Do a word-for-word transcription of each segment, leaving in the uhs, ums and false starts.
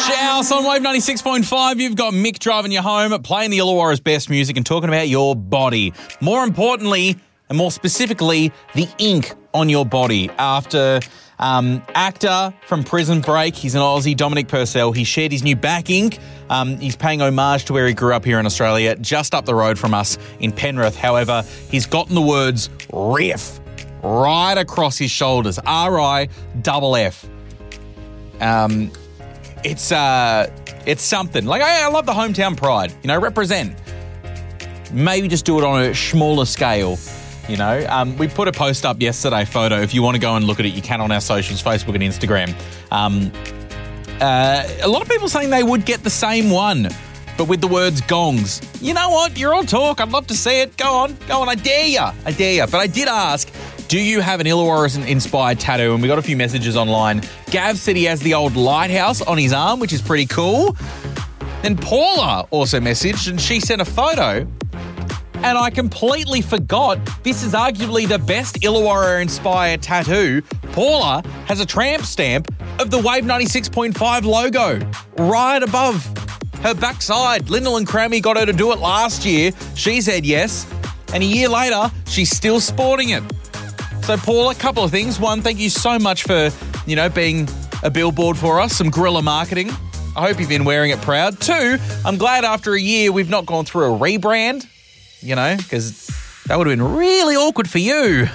Shouse on Wave ninety-six point five. You've got Mick driving you home, playing the Illawarra's best music and talking about your body. More importantly, and more specifically, the ink on your body. After um, actor from Prison Break, he's an Aussie, Dominic Purcell. He shared his new back ink. Um, he's paying homage to where he grew up here in Australia, just up the road from us in Penrith. However, he's gotten the words riff right across his shoulders. R I double F. Um, it's uh, it's something. Like, I, I love the hometown pride. You know, represent. Maybe just do it on a smaller scale. You know, um, we put a post up yesterday, photo. If you want to go and look at it, you can on our socials, Facebook and Instagram. Um, uh, a lot of people saying they would get the same one, but with the words gongs. You know what? You're all talk. I'd love to see it. Go on. Go on. I dare you. I dare you. But I did ask, do you have an Illawarra-inspired tattoo? And we got a few messages online. Gav said he has the old lighthouse on his arm, which is pretty cool. Then Paula also messaged, and she sent a photo. And I completely forgot this is arguably the best Illawarra-inspired tattoo. Paula has a tramp stamp of the Wave ninety-six point five logo right above her backside. Lyndall and Crammy got her to do it last year. She said yes. And a year later, she's still sporting it. So, Paula, a couple of things. One, thank you so much for, you know, being a billboard for us, some guerrilla marketing. I hope you've been wearing it proud. Two, I'm glad after a year we've not gone through a rebrand. You know, because that would have been really awkward for you.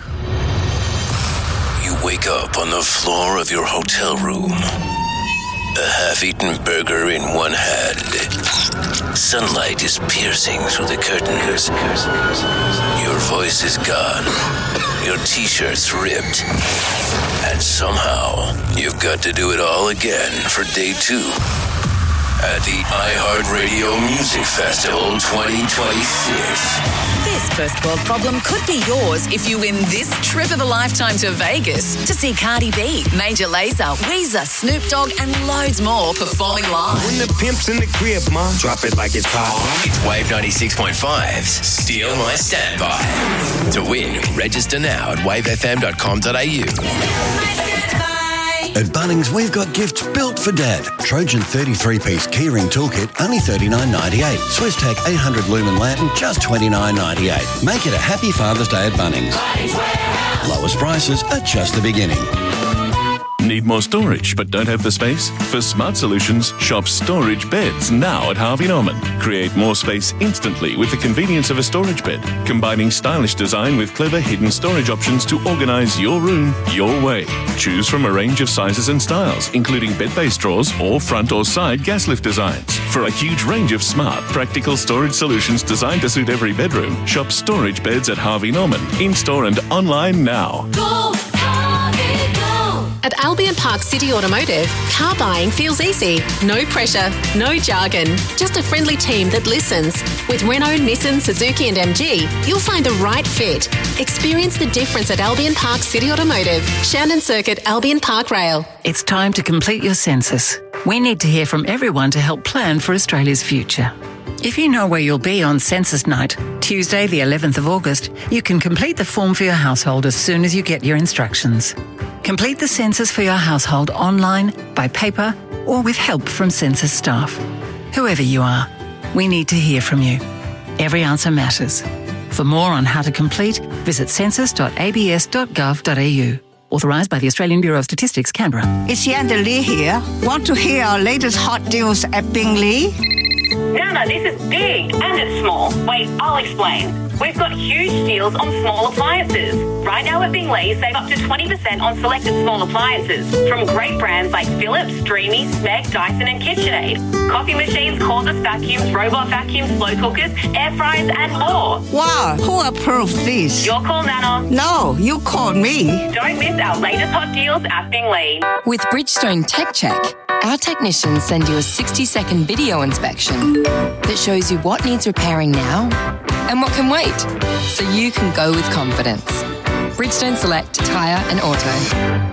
You wake up on the floor of your hotel room. A half-eaten burger in one hand. Sunlight is piercing through the curtains. Your voice is gone. Your t-shirt's ripped. And somehow, you've got to do it all again for day two. At the iHeartRadio Music Festival twenty twenty-six. This first world problem could be yours if you win this trip of a lifetime to Vegas to see Cardi B, Major Lazer, Weezer, Snoop Dogg and loads more performing live. When the pimp's in the crib, ma, drop it like it's hot. It's Wave ninety-six point five's Steal My Standby. To win, register now at wave f m dot com dot a u. At Bunnings, we've got gifts built for Dad. Trojan thirty-three piece keyring toolkit, only thirty-nine ninety-eight. Swisstech eight hundred lumen lantern, just twenty-nine ninety-eight. Make it a happy Father's Day at Bunnings. Lowest prices are just the beginning. Need more storage but don't have the space? For smart solutions, shop Storage Beds now at Harvey Norman. Create more space instantly with the convenience of a storage bed, combining stylish design with clever hidden storage options to organize your room your way. Choose from a range of sizes and styles, including bed-based drawers or front or side gas lift designs. For a huge range of smart, practical storage solutions designed to suit every bedroom, shop Storage Beds at Harvey Norman, in-store and online now. Go, Harvey, go! At Albion Park City Automotive, car buying feels easy. No pressure, no jargon, just a friendly team that listens. With Renault, Nissan, Suzuki and M G, you'll find the right fit. Experience the difference at Albion Park City Automotive, Shannon Circuit, Albion Park Rail. It's time to complete your census. We need to hear from everyone to help plan for Australia's future. If you know where you'll be on census night, Tuesday the eleventh of August, you can complete the form for your household as soon as you get your instructions. Complete the census for your household online, by paper, or with help from census staff. Whoever you are, we need to hear from you. Every answer matters. For more on how to complete, visit census dot a b s dot gov dot a u. Authorised by the Australian Bureau of Statistics, Canberra. It's Yanda Lee here. Want to hear our latest hot deals at Bingley? No, no, this is big and it's small. Wait, I'll explain. We've got huge deals on small appliances. Right now at Bingley, save up to twenty percent on selected small appliances from great brands like Philips, Dreamy, Smeg, Dyson and KitchenAid. Coffee machines, cordless vacuums, robot vacuums, slow cookers, air fryers and more. Wow, who approved this? Your call, Nana. No, you called me. Don't miss our latest hot deals at Bingley. With Bridgestone Tech Check, our technicians send you a sixty-second video inspection that shows you what needs repairing now and what can wait, so you can go with confidence. Bridgestone Select Tyre and Auto.